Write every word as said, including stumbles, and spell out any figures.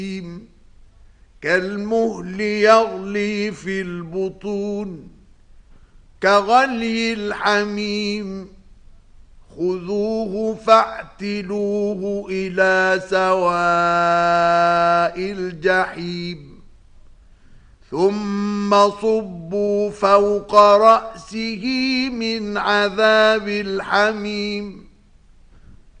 كالمهل يغلي في البطون كغلي الحميم خذوه فاعتلوه إلى سواء الجحيم ثم صبوا فوق رأسه من عذاب الحميم